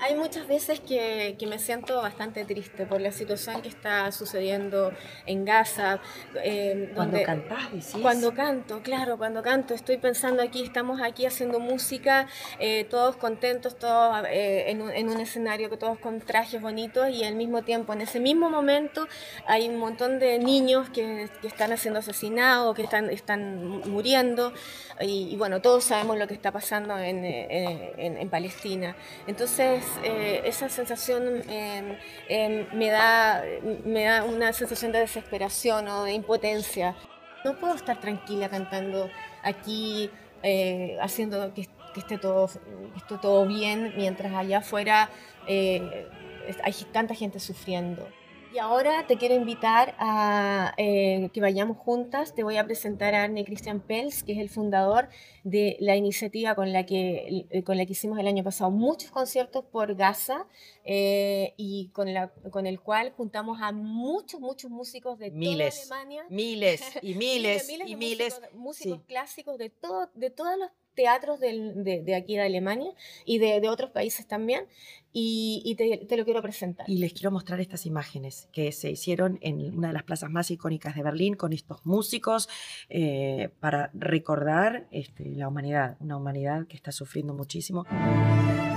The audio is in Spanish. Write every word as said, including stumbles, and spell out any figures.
Hay muchas veces que, que me siento bastante triste por la situación que está sucediendo en Gaza, eh, Cuando donde cantás, decís. cuando canto, claro, cuando canto, estoy pensando aquí, estamos aquí haciendo música, eh, todos contentos, todos eh, en, un, en un escenario, que todos con trajes bonitos y al mismo tiempo, en ese mismo momento, hay un montón de niños que, que están siendo asesinados, que están, están muriendo y, y bueno, todos sabemos lo que está pasando en, eh, en, en Palestina. Entonces, eh, esa sensación eh, eh, me, da, me da una sensación de desesperación o de impotencia. No puedo estar tranquila cantando aquí, eh, haciendo que, que, esté todo, que esté todo bien, mientras allá afuera eh, hay tanta gente sufriendo. Y ahora te quiero invitar a eh, que vayamos juntas. Te voy a presentar a Arne Christian Pels, que es el fundador de la iniciativa con la que, eh, con la que hicimos el año pasado muchos conciertos por Gaza, eh, y con, la, con el cual juntamos a muchos, muchos músicos de toda Miles, Alemania, miles y miles, miles miles y de músicos, miles. músicos Sí. clásicos de, todo, de todos los teatros del, de, de, aquí de Alemania y de, de otros países también, y, y te, te, lo quiero presentar. Y les quiero mostrar estas imágenes que se hicieron en una de las plazas más icónicas de Berlín con estos músicos eh, para recordar este, la humanidad, una humanidad que está sufriendo muchísimo.